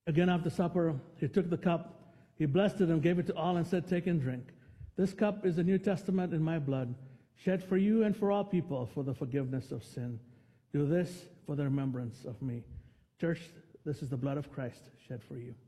Again, after supper, he took the cup, he blessed it and gave it to all and said, "Take and drink. This cup is the New Testament in my blood, shed for you and for all people for the forgiveness of sin. Do this for the remembrance of me." Church, this is the blood of Christ shed for you.